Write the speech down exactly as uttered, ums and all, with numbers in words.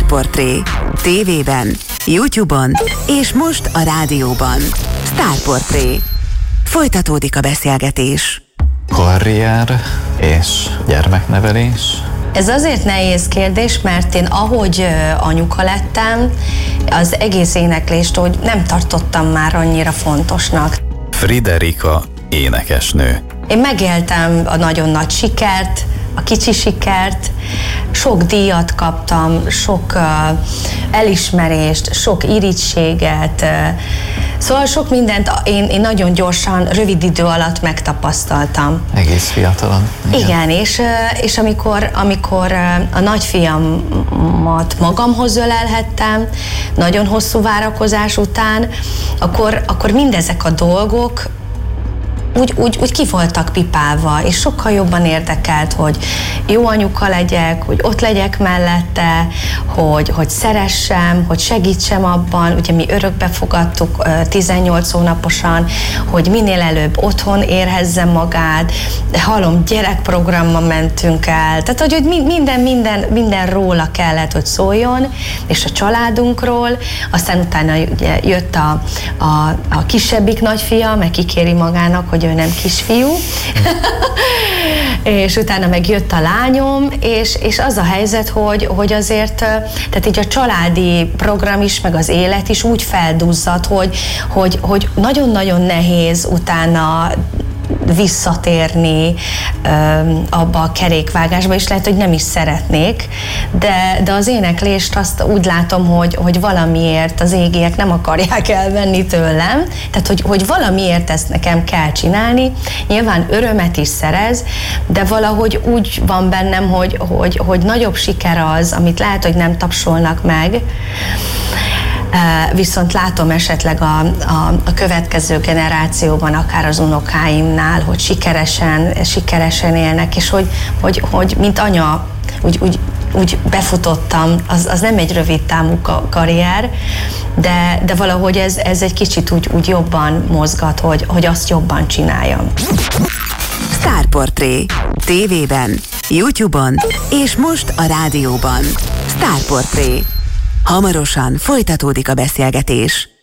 Sztárportré. Tévében, YouTube-on és most a rádióban. Sztárportré. Folytatódik a beszélgetés. Karrier és gyermeknevelés. Ez azért nehéz kérdés, mert én ahogy anyuka lettem, az egész éneklést úgy nem tartottam már annyira fontosnak. Friderika énekesnő. Én megéltem a nagyon nagy sikert, a kicsi sikert, sok díjat kaptam, sok uh, elismerést, sok irítséget, uh, szóval sok mindent én, én nagyon gyorsan, rövid idő alatt megtapasztaltam. Egész fiatalon. Igen, Igen és, uh, és amikor, amikor uh, a nagyfiamat magamhoz ölelhettem, nagyon hosszú várakozás után, akkor, akkor mindezek a dolgok Úgy, úgy, úgy ki voltak pipálva, és sokkal jobban érdekelt, hogy jó anyuka legyek, hogy ott legyek mellette, hogy, hogy szeressem, hogy segítsem abban, ugye mi örökbe fogadtuk tizennyolc hónaposan, hogy minél előbb otthon érhezze magát, hallom, gyerekprogramma mentünk el, tehát hogy, hogy minden, minden, minden róla kellett, hogy szóljon, és a családunkról, aztán utána ugye jött a, a, a kisebbik nagyfia, meg kikéri magának, hogy ő nem kisfiú, és utána meg jött a lányom, és, és az a helyzet, hogy, hogy azért, tehát így a családi program is, meg az élet is úgy felduzzadt, hogy, hogy, hogy nagyon-nagyon nehéz utána visszatérni öm, abba a kerékvágásba, és lehet, hogy nem is szeretnék, de, de az éneklést azt úgy látom, hogy, hogy valamiért az égiek nem akarják elvenni tőlem, tehát hogy, hogy valamiért ezt nekem kell csinálni, nyilván örömet is szerez, de valahogy úgy van bennem, hogy, hogy, hogy nagyobb siker az, amit lehet, hogy nem tapsolnak meg, viszont látom esetleg a, a, a következő generációban, akár az unokáimnál, hogy sikeresen, sikeresen élnek, és hogy, hogy, hogy mint anya úgy, úgy, úgy befutottam, az, az nem egy rövid távú karrier, de, de valahogy ez, ez egy kicsit úgy, úgy jobban mozgat, hogy, hogy azt jobban csináljam. Sztárportré. Tévében, YouTube-on és most a rádióban. Sztárportré. Hamarosan folytatódik a beszélgetés.